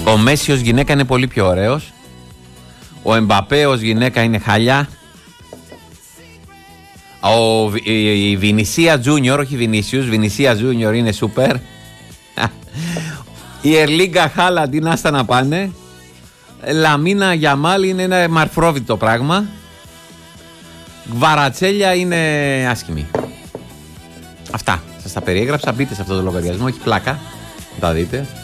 Ο Μέση ως γυναίκα είναι πολύ πιο ωραίος. Ο Εμπαπέ ως γυναίκα είναι χαλιά. Η Βινισία Τζούνιορ, όχι Βινίσιους, Βινισία Τζούνιορ είναι σούπερ. Η Ερλίγκα Χάλαντ είναι άστα να πάνε. Λαμίνα Γιαμάλ είναι ένα μαρφρόβιτο πράγμα. Γβαρατσέλια είναι άσχημη. Αυτά σας τα περιέγραψα. Μπείτε σε αυτό το λογαριασμό, έχει πλάκα, θα τα δείτε.